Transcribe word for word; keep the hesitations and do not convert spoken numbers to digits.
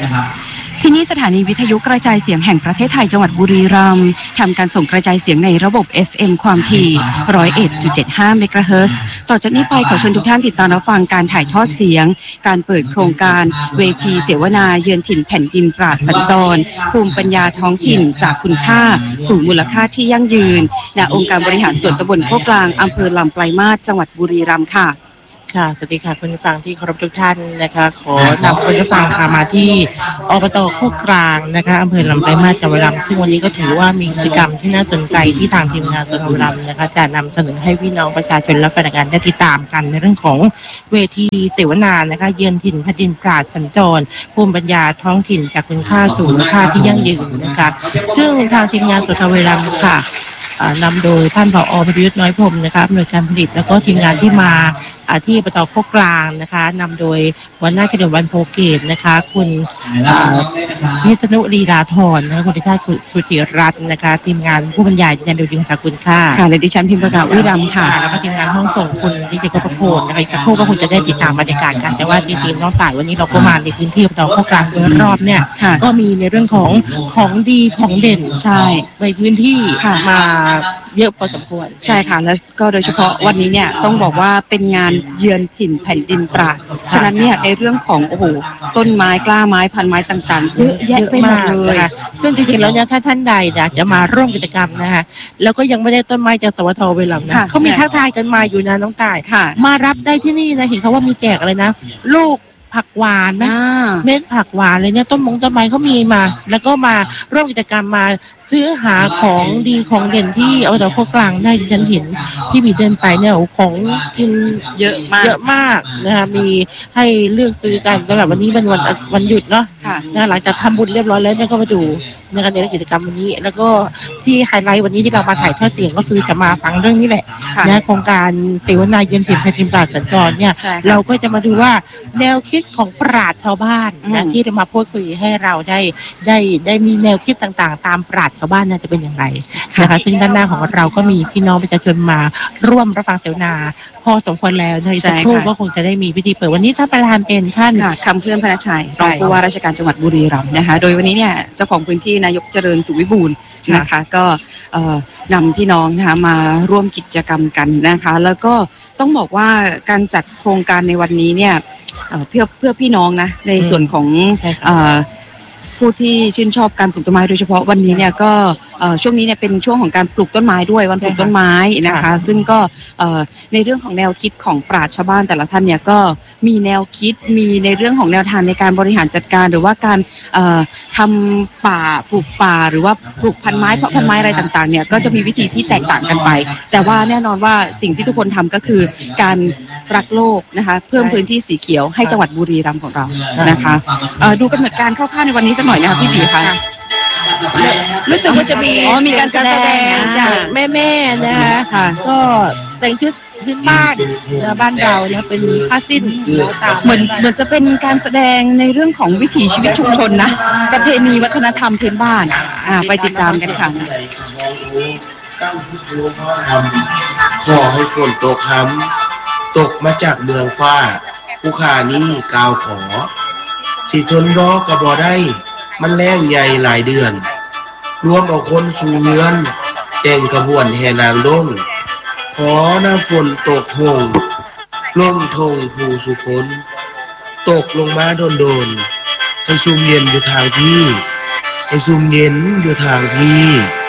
ที่นี่สถานีวิทยุกระจายเสียงแห่งประเทศไทยจังหวัดบุรีรัมย์ทำการส่งกระจายเสียงในระบบ เอฟ เอ็ม ความถี่ หนึ่งศูนย์เอ็ดจุดเจ็ดห้า เมกะเฮิรตซ์ต่อจากนี้ไปขอเชิญทุกท่านติดตามรับฟังการถ่ายทอดเสียงการเปิดโครงการเวทีเสวนาเยือนถิ่นแผ่นดินปราศสัญจรภูมิปัญญาท้องถิ่นจากคุณค่าสู่มูลค่าที่ยั่งยืนณองค์การบริหารส่วนตำบลโคกกลางอำเภอลำปลายมาสจังหวัดบุรีรัมย์ค่ะค่ะสวัสดีค่ะคุณผู้ฟังที่เคารพทุกท่านนะคะขอนำคุณผู้ฟังค่ะมาที่อบต.โคกกลางนะคะอำเภอลำปลายมาสจังหวัดบุรีรัมย์ซึ่งวันนี้ก็ถือว่ามีกิจกรรมที่น่าสนใจที่ทางทีมงานสนามรำนะคะจะนำเสนอให้พี่น้องประชาชนและแฟนงานได้ติดตามกันในเรื่องของเวทีเสวนานะคะเยือนถิ่นแผ่นดินปราศสัญจรภูมิปัญญาท้องถิ่นจากคุณค่าสู่มูลค่าที่ยั่งยืนนะคะซึ่งทางทีมงานสนามบุรีรัมย์ค่ะนำโดยท่านผอ.ประยุทธ์น้อยพรหมนะคะหน่วยการผลิตแล้วก็ทีมงานที่มาที่อบต.โคกกลางนะคะนำโดยหัวหน้าขนมวันโพเกตนะคะคุณนิตนุลีลาธรนะคะคุณทิชาสุจิรัตน์นะคะทีมงานผู้บรรยายดิฉันดูดีจากคุณค่ะค่ะและดิฉันพิมพ์ประกาศวิรัมค่ะแล้วก็ทีมงานห้องส่งคุณดิเจกประโคนนะคะกระทู้ก็คงจะได้ติดตามบรรยากาศกันแต่ว่าจริงๆน้องต่ายวันนี้เราก็มาในพื้นที่อบต.โคกกลางโดยรอบเนี่ยก็มีในเรื่องของของดีของเด่นใช่ในพื้นที่มาเยอะพอสมควรใช่ค่ะแล้วก็โดยเฉพาะวันนี้เนี่ยต้องบอกว่าเป็นงานเยือนถิ่นแผ่นดินปราศฉะนั้นเนี่ยในเรื่องของโอ้โหต้นไม้กล้าไม้พันไม้ต่างๆเยอะแยะไปหมดเลยนะคะซึ่งจริงๆแล้วเนี่ยถ้าท่านใดอยากจะมาร่วมกิจกรรมนะคะแล้วก็ยังไม่ได้ต้นไม้จากสวท.เวลานะเขามีทักทายกันมาอยู่นะน้องต่ายมารับได้ที่นี่นะเห็นเขาว่ามีแจกอะไรนะลูกผักหวานนะเม็ดผักหวานเลยเนี่ยต้นมงต้นไม้เขามีมาแล้วก็มาร่วมกิจกรรมมาซื้อหาของดีของเด่นที่เอาแต่โคกกลางได้ดิฉันเห็นพี่บีเดินไปเนี่ยของกินเยอะมากเยอะมากนะคะมีให้เลือกซื้อกันสำหรับวันนี้เป็นวันวันหยุดเนาะนะหลังจากทำบุญเรียบร้อยแล้วเนี่ยก็มาดูในการในกิจกรรมวันนี้แล้วก็ที่ไฮไลท์วันนี้ที่เรามาถ่ายทอดเสียงก็คือจะมาฟังเรื่องนี้แหละนะโครงการเสวนาเยือนถิ่นแผ่นดินปราศสัญจรเนี่ยเราก็จะมาดูว่าแนวคิดของปราชญ์ชาวบ้านนะที่จะมาพูดคุยให้เราได้ได้ได้มีแนวคิดต่างๆตามปราชญ์ชาวบ้านน่าจะเป็นอย่างไรนะคะซึ่งด้านหน้าของเราก็มีพี่น้องประชาชนมาร่วมรับฟังเสวนาพอสมควรแล้วในสักครู่ก็คงจะได้มีพิธีเปิดวันนี้ท่านประธานเป็นท่านคำเคลื่อนพระชัยรองผู้ว่าราชการจังหวัดบุรีรัมย์นะคะโดยวันนี้เนี่ยเจ้าของพื้นที่นายกเจริญสุวิบูลย์นะคะก็นำพี่น้องนะคะมาร่วมกิจกรรมกันนะคะแล้วก็ต้องบอกว่าการจัดโครงการในวันนี้เนี่ยเพื่อเพื่อพี่น้องนะในส่วนของผู้ที่ชื่นชอบการปลูกต้นไม้โดยเฉพาะวันนี้เนี่ยก็ช่วงนี้เนี่ยเป็นช่วงของการปลูกต้นไม้ด้วยวันปลูกต้นไม้นะคะซึ่งก็ในเรื่องของแนวคิดของปราชญ์ชาวบ้านแต่ละท่านเนี่ยก็มีแนวคิดมีในเรื่องของแนวทางในการบริหารจัดการหรือว่าการทำป่าปลูกป่าหรือว่าปลูกพันไม้เพาะพันไม้อะไรต่างๆเนี่ยก็จะมีวิธีที่แตกต่างกันไปแต่ว่าแน่นอนว่าสิ่งที่ทุกคนทำก็คือการรักโลกนะคะเพิ่มพื้นที่สีเขียวให้จังหวัดบุรีรัมย์ของเรานะคะดูกำหนดการคร่าวๆในวันนี้สักหน่อยนะคะพี่บีค่ะรู้สึกว่าจะมีอ๋อมีการแสดงจากแม่ๆนะคะก็แต่งชุดพื้นบ้านบ้านเราเนี่ยเป็นผ้าสิ้นเหมือนเหมือนจะเป็นการแสดงในเรื่องของวิถีชีวิตชุมชนนะประเพณีวัฒนธรรมพื้นบ้านอ่าไปติดตามกันค่ะตั้งพุทโธพระธรรมขอให้ฝนตกห้ำตกมาจากเมืองฟ้าผู้ข้านี้กล่าวขอสิทนรอก็บ่ได้มันแรงใหญ่หลายเดือนรวมเอาคนสู่เฮือนแต่งขบวนแห่นางดงขอน้ำฝนตกหงลงทงภูสุคนตกลงมาโดนๆให้ซุ่มเย็นอยู่ทางพี่ให้ซุ่มเย็นอยู่ทางพี่